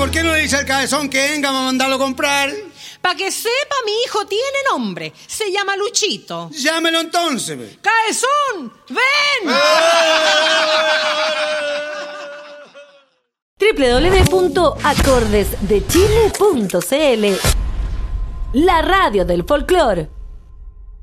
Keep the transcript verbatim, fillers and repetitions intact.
¿por qué no le dice al cabezón que venga a mandarlo a comprar? Para que sepa, mi hijo tiene nombre. Se llama Luchito. Llámelo entonces. Be. ¡Cabezón! ¡Ven! doble u doble u doble u punto acordes de chile punto c l La radio del folclore.